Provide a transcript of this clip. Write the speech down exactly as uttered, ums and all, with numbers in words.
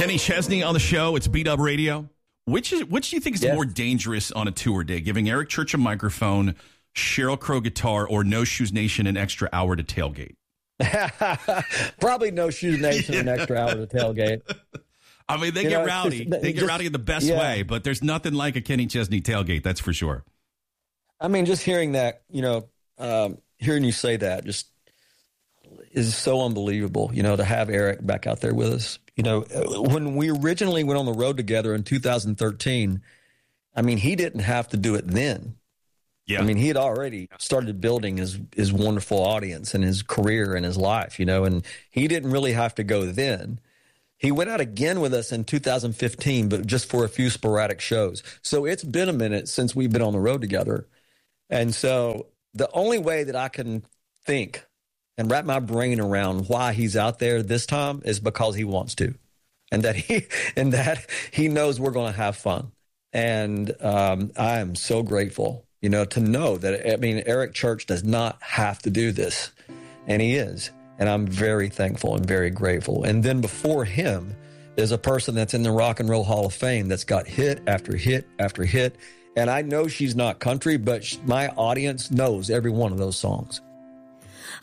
Kenny Chesney on the show. It's Beat Up Radio. Which is which do you think is Yes. more dangerous on a tour day? Giving Eric Church a microphone, Sheryl Crow guitar, or No Shoes Nation an extra hour to tailgate? Probably No Shoes Nation an extra hour to tailgate. I mean, they You get know, rowdy. just- They get just- rowdy in the best yeah. way, but there's nothing like a Kenny Chesney tailgate, that's for sure. I mean, just hearing that, you know, um, hearing you say that just is so unbelievable, you know, to have Eric back out there with us. You know, when we originally went on the road together in two thousand thirteen, I mean, he didn't have to do it then. Yeah. I mean, he had already started building his, his wonderful audience and his career and his life, you know, and he didn't really have to go then. He went out again with us in two thousand fifteen, but just for a few sporadic shows. So it's been a minute since we've been on the road together. And so the only way that I can think and wrap my brain around why he's out there this time is because he wants to, and that he and that he knows we're going to have fun. And um, I am so grateful, you know, to know that, I mean, Eric Church does not have to do this, and he is. And I'm very thankful and very grateful. And then before him is a person that's in the Rock and Roll Hall of Fame that's got hit after hit after hit. And I know she's not country, but sh- my audience knows every one of those songs.